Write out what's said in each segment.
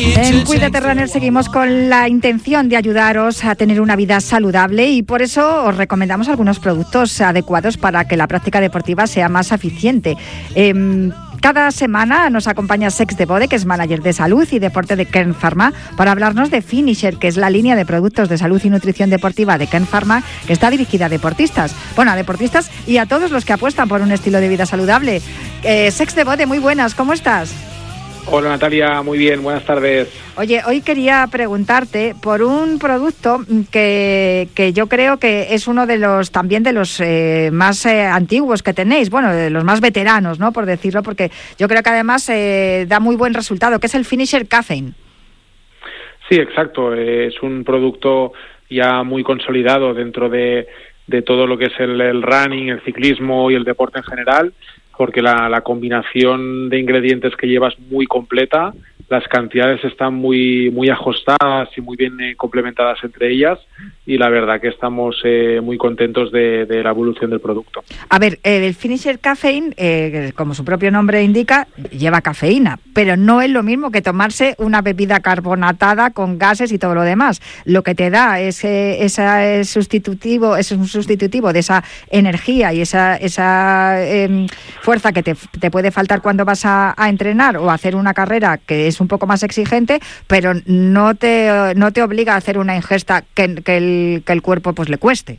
En Cuídate Runner seguimos con la intención de ayudaros a tener una vida saludable y por eso os recomendamos algunos productos adecuados para que la práctica deportiva sea más eficiente. Cada semana nos acompaña Sex de Bode, que es manager de salud y deporte de Kern Pharma, para hablarnos de Finisher, que es la línea de productos de salud y nutrición deportiva de Kern Pharma, que está dirigida a deportistas. Bueno, a deportistas y a todos los que apuestan por un estilo de vida saludable. Sex de Bode, muy buenas, ¿cómo estás? Hola Natalia, muy bien, buenas tardes. Oye, hoy quería preguntarte por un producto que yo creo que es uno de los también de los más antiguos que tenéis, bueno, de los más veteranos, ¿no? Por decirlo, porque yo creo que además da muy buen resultado, que es el Finisher Caffeine. Sí, exacto, es un producto ya muy consolidado dentro de todo lo que es el running, el ciclismo y el deporte en general, porque la combinación de ingredientes que lleva es muy completa, las cantidades están muy ajustadas y muy bien complementadas entre ellas, y la verdad que estamos muy contentos de la evolución del producto. A ver, el Finisher Caffeine, como su propio nombre indica, lleva cafeína, pero no es lo mismo que tomarse una bebida carbonatada con gases y todo lo demás. Lo que te da es un sustitutivo de esa energía y esa fuerza que te puede faltar cuando vas a entrenar o a hacer una carrera que es un poco más exigente, pero no te obliga a hacer una ingesta que el cuerpo pues le cueste.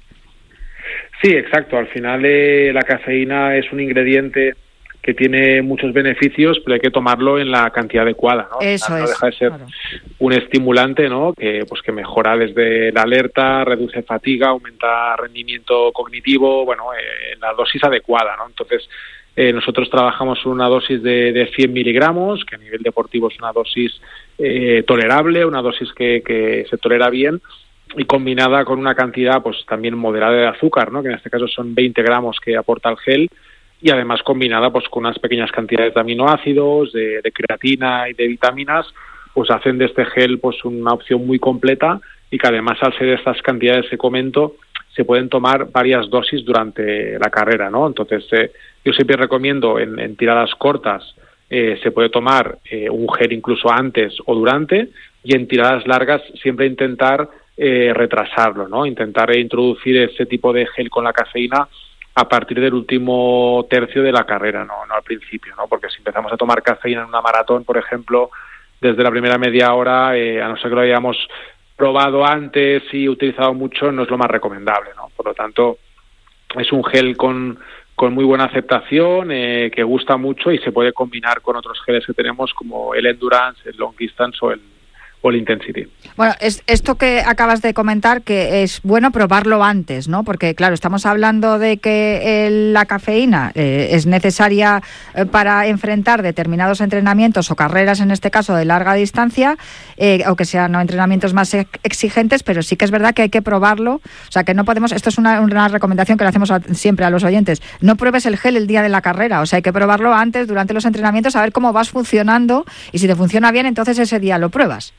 Sí, exacto. Al final la cafeína es un ingrediente que tiene muchos beneficios, pero hay que tomarlo en la cantidad adecuada, ¿no? Eso no es, deja de ser claro, un estimulante, ¿no? Que mejora desde la alerta, reduce fatiga, aumenta rendimiento cognitivo, en la dosis adecuada, ¿no? Entonces, nosotros trabajamos una dosis de 100 miligramos, que a nivel deportivo es una dosis tolerable, una dosis que se tolera bien, y combinada con una cantidad pues también moderada de azúcar, ¿no? Que en este caso son 20 gramos que aporta el gel, y además combinada pues con unas pequeñas cantidades de aminoácidos, de creatina y de vitaminas, pues hacen de este gel pues una opción muy completa, y que además al ser estas cantidades que comento se pueden tomar varias dosis durante la carrera, ¿no? Entonces yo siempre recomiendo en tiradas cortas se puede tomar un gel incluso antes o durante, y en tiradas largas siempre intentar retrasarlo, ¿no? Intentar introducir ese tipo de gel con la cafeína a partir del último tercio de la carrera, no al principio, ¿no? Porque si empezamos a tomar cafeína en una maratón, por ejemplo, desde la primera media hora, a no ser que lo hayamos probado antes y utilizado mucho, no es lo más recomendable, ¿no? Por lo tanto, es un gel con muy buena aceptación, que gusta mucho, y se puede combinar con otros geles que tenemos como el Endurance, el Long Distance o el Intensity. Bueno, esto que acabas de comentar, que es bueno probarlo antes, ¿no? Porque, claro, estamos hablando de que la cafeína es necesaria para enfrentar determinados entrenamientos o carreras, en este caso de larga distancia, o que sean entrenamientos más exigentes, pero sí que es verdad que hay que probarlo. O sea, que no podemos, esto es una recomendación que le hacemos siempre a los oyentes, no pruebes el gel el día de la carrera, o sea, hay que probarlo antes, durante los entrenamientos, a ver cómo vas funcionando, y si te funciona bien, entonces ese día lo pruebas.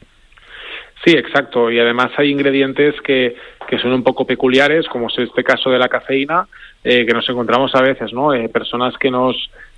Sí, exacto, y además hay ingredientes que son un poco peculiares, como es este caso de la cafeína, que nos encontramos a veces, ¿no? Personas que nos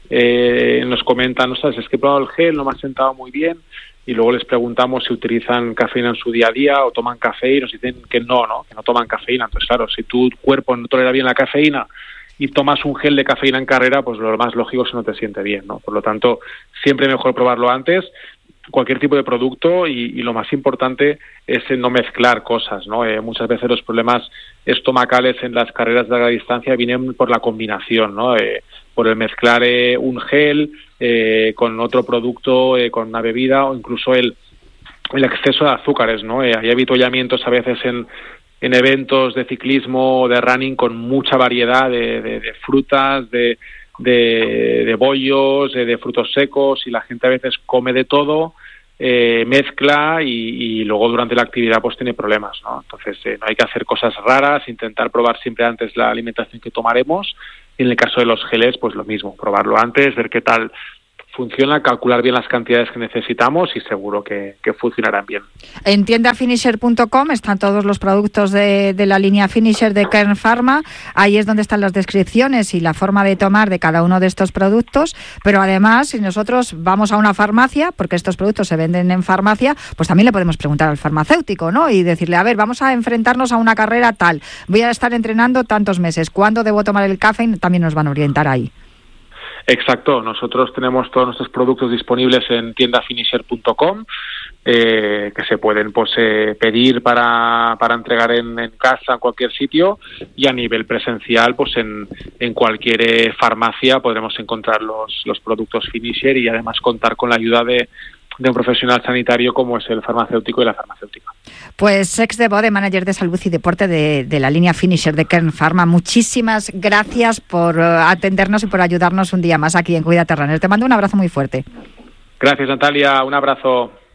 comentan, no sabes, es que he probado el gel, no me ha sentado muy bien, y luego les preguntamos si utilizan cafeína en su día a día o toman café, y nos dicen que no toman cafeína. Entonces, claro, si tu cuerpo no tolera bien la cafeína y tomas un gel de cafeína en carrera, pues lo más lógico es que no te siente bien, ¿no? Por lo tanto, siempre mejor probarlo antes, cualquier tipo de producto, y lo más importante es no mezclar cosas, ¿no? Muchas veces los problemas estomacales en las carreras de larga distancia vienen por la combinación, ¿no? Por el mezclar un gel con otro producto, con una bebida, o incluso el exceso de azúcares, ¿no? Hay avituallamientos a veces en eventos de ciclismo o de running con mucha variedad de frutas, de bollos, de frutos secos, y la gente a veces come de todo, mezcla y luego durante la actividad pues tiene problemas, ¿no? Entonces no hay que hacer cosas raras, intentar probar siempre antes la alimentación que tomaremos, y en el caso de los geles pues lo mismo, probarlo antes, ver qué tal funciona, calcular bien las cantidades que necesitamos y seguro que funcionarán bien. En tiendafinisher.com están todos los productos de la línea Finisher de Kern Pharma. Ahí es donde están las descripciones y la forma de tomar de cada uno de estos productos. Pero además, si nosotros vamos a una farmacia, porque estos productos se venden en farmacia, pues también le podemos preguntar al farmacéutico, ¿no? Y decirle, a ver, vamos a enfrentarnos a una carrera tal. Voy a estar entrenando tantos meses. ¿Cuándo debo tomar el Caffeine? También nos van a orientar ahí. Exacto, nosotros tenemos todos nuestros productos disponibles en tiendafinisher.com, que se pueden pedir para entregar en casa, en cualquier sitio, y a nivel presencial, pues en cualquier farmacia podremos encontrar los productos Finisher y además contar con la ayuda de un profesional sanitario como es el farmacéutico y la farmacéutica. Pues Sex de Bode, manager de salud y deporte de la línea Finisher de Kern Pharma, muchísimas gracias por atendernos y por ayudarnos un día más aquí en Cuídate Runner. Te mando un abrazo muy fuerte. Gracias, Natalia, un abrazo.